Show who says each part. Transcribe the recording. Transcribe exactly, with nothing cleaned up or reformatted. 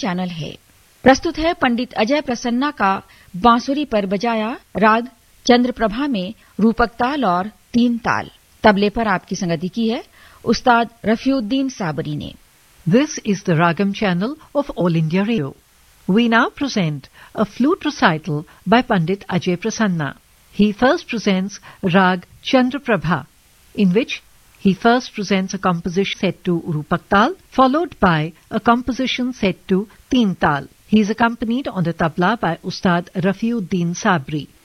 Speaker 1: Channel है। प्रस्तुत है पंडित अजय प्रसन्ना का बांसुरी पर बजाया राग चंद्रप्रभा में रूपक ताल और तीन ताल। तबले पर आपकी संगति की है उस्ताद रफीउद्दीन साबरी ने।
Speaker 2: This is the Ragam channel of All India Radio. We now present a flute recital by Pandit Ajay Prasanna. He first presents Rag Chandraprabha, in which he first presents a composition set to Rupak Tal, followed by a composition set to Teen Tal. He is accompanied on the tabla by Ustad Rafiuddin Sabri.